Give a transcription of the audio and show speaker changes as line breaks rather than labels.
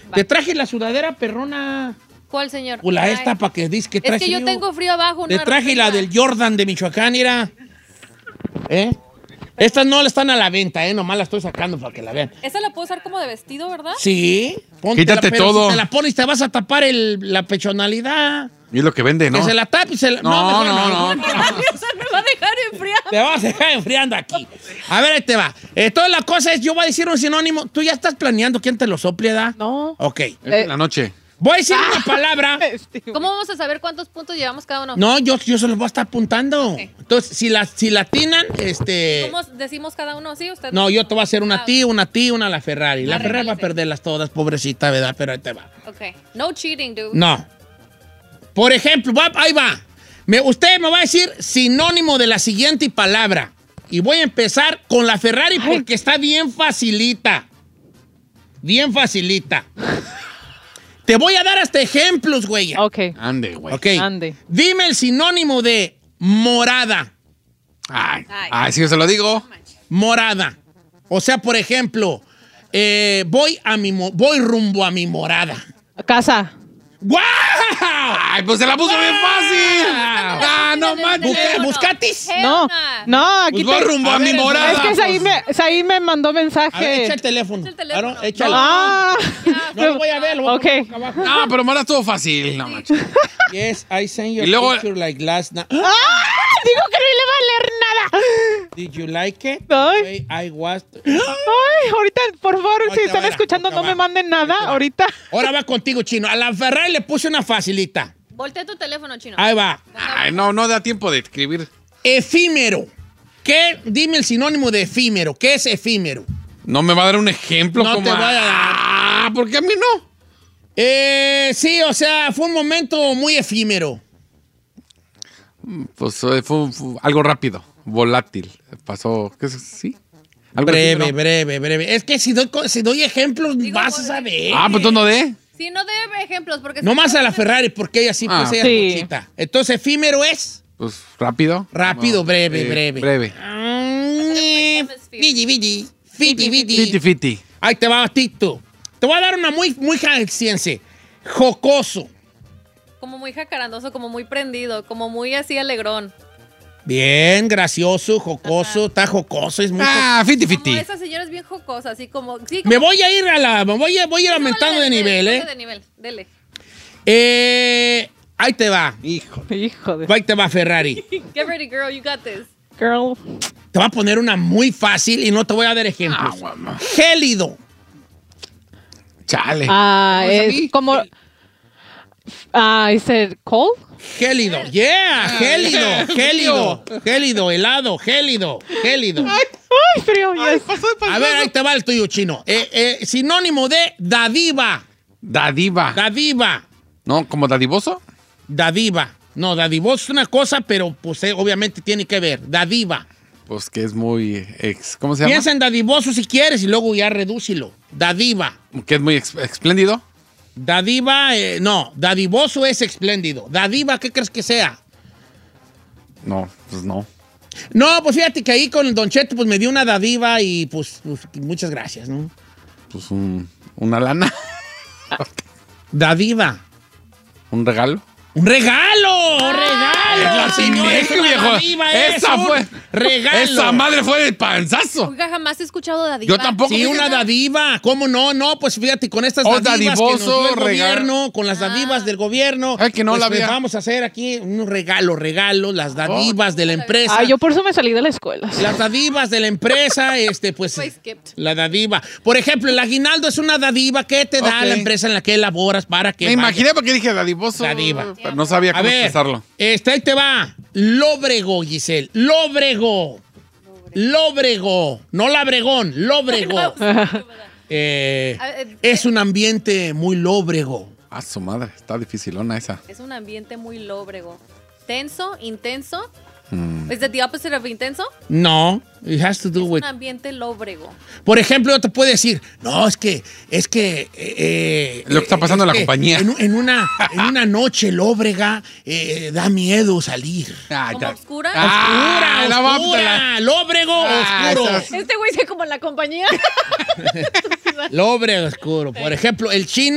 Te traje la sudadera perrona.
¿Cuál, señor?
O la esta para que dices que traes.
Es que yo tengo frío abajo.
Te traje la del Jordan de Michoacán, mira. Estas no están a la venta, nomás la estoy sacando para que la vean.
Esa la puedo usar como de vestido, ¿verdad?
Sí.
Quítate
pero
todo.
Si te la pones te vas a tapar la pechonalidad.
Y es lo que vende, ¿no?
Que se la tape y se la...
No.
O sea, me va a dejar enfriado.
Te vas a dejar enfriando aquí. A ver, ahí te va. Toda la cosa es, yo voy a decir un sinónimo. ¿Tú ya estás planeando quién te lo sople, da?
No.
Ok.
Es la noche.
Voy a decir una palabra.
¿Cómo vamos a saber cuántos puntos llevamos cada uno?
No, yo se los voy a estar apuntando.
Okay.
Entonces, si la atinan,
¿Cómo decimos cada uno? ¿Sí? ¿Usted?
No, yo te voy a hacer una a ti, una a la Ferrari. La Ferrari va a
regálese.
perderlas todas, pobrecita, ¿verdad? Pero ahí te va.
Ok. No cheating, dude.
No. Por ejemplo, ahí va. Usted me va a decir sinónimo de la siguiente palabra. Y voy a empezar con la Ferrari porque está bien facilita. Bien facilita. Te voy a dar hasta ejemplos, güey.
Ok.
Ande, güey.
Ok.
Ande.
Dime el sinónimo de morada.
Ay, sí, yo se lo digo.
Morada. O sea, por ejemplo, voy rumbo a mi morada.
Casa.
¡Guau!
Ay, pues se la puso bien fácil. No manches.
¿Buscatis?
No, aquí
Pues voy rumbo a mi morada.
Es que Saí me mandó
A ver,
mensaje.
echa el teléfono.
Echa el teléfono.
Claro, échalo.
No,
lo voy a ver. Lo voy a poner acá abajo.
Ah, pero Mara estuvo fácil. No manches.
Yes, I sent you
Y luego-
a picture like last night.
Digo que no le va a leer nada.
Did you like it?
Ay.
I was...
Ay, ahorita, por favor,
Ahorita
si están
verá,
escuchando,
ahorita
no me
va.
manden nada.
Ahorita va.
Ahorita.
Ahora va contigo, Chino. A la Ferrari le puse una facilita.
Voltea tu teléfono, chino.
Ahí va.
Ay, no da tiempo de escribir.
Efímero. Dime el sinónimo de efímero. ¿Qué es efímero?
No me va a dar un ejemplo
No
como...
te voy a dar.
Ah, ¿por qué a mí no?
Sí, o sea, fue un momento muy efímero.
Pues fue algo rápido, volátil. Pasó, ¿qué es? ¿Sí? Algo
Breve,
efímero.
breve. Es que si doy ejemplos, vas a saber.
Ah, pues tú no de.
Sí, no debe ejemplos porque...
No más a la Ferrari, porque ella sí, pues ella
Sí.
es pochita. Entonces, efímero es
Pues rápido.
rápido,
No,
breve.
Breve.
Fiti.
Fiti.
Ahí te va, Tito. Te voy a dar una muy jalisciense. Jocoso.
Como muy jacarandoso, como muy prendido, como muy así alegrón.
Bien, gracioso, jocoso. Está jocoso, es muy
Ah,
Como
fiti.
esa señora es bien jocosa, así como... Sí,
Me voy a ir voy a ir aumentando de nivel,
de nivel, dele.
Ahí te va.
Hijo.
Hijo de...
Ahí te va, Ferrari.
Get ready, girl, you got this.
Girl.
Te voy a poner una muy fácil y no te voy a dar ejemplos. Gélido.
Chale.
Es como... ¿is it cold?
Gélido. Yeah, gélido. Helado, gélido.
Ay, frío, yes.
A ver, ahí te va el tuyo, Chino. Sinónimo de dadiva.
Dadiva. ¿No? ¿Como dadivoso?
Dadiva. No, dadivoso es una cosa, pero pues obviamente tiene que ver. Dadiva.
Pues que es muy... ¿Cómo se llama?
Piensa en dadivoso si quieres y luego ya redúcilo. Dadiva.
Que es muy espléndido.
Dadiva, no. Dadivoso es espléndido. Dadiva, ¿qué crees que sea?
No, pues no.
No, pues fíjate que ahí con el Don Cheto pues me dio una dadiva y pues muchas gracias, ¿no?
Pues una lana.
Dadiva.
¿Un regalo?
¡Un regalo!
La
señor!
atiné,
Es una
viejo.
dadiva,
Esa
es un
fue.
regalo.
Esa madre fue el panzazo.
Oiga, jamás he escuchado dadiva.
Yo tampoco.
Sí, una dadiva. ¿Cómo no? No, pues fíjate, con estas dadivas que nos
dadivoso,
dio el
regalo.
gobierno, con las dadivas del gobierno.
Ay, que no
pues,
la había.
vamos a hacer aquí un regalo, las dadivas de la empresa.
Yo por eso me salí de la escuela.
Las dadivas de la empresa, pues,
Fue skipped.
la dadiva. Por ejemplo, el aguinaldo es una dadiva que te da
Ok.
la empresa en la que elaboras para que
Me
vaya.
imaginé porque dije dadivoso.
Dadiva.
Pero no sabía
A
cómo
ver,
expresarlo.
ahí te va. Lóbrego, Giselle. Lóbrego. No labregón, lóbrego. Es un ambiente muy lóbrego.
Ah, su madre. Está dificilona esa.
Es un ambiente muy lóbrego. Tenso, intenso. ¿Es the opposite of intenso?
No, it has to do with...
Un ambiente lóbrego.
Por ejemplo, yo te puedo decir, no, es que...
Lo que está pasando en la
que
compañía.
En una noche lóbrega da miedo salir.
¿Como oscura?
Oscura, lóbrego, oscuro.
Este güey se como en la compañía.
Lóbrego, oscuro. Por ejemplo, el chino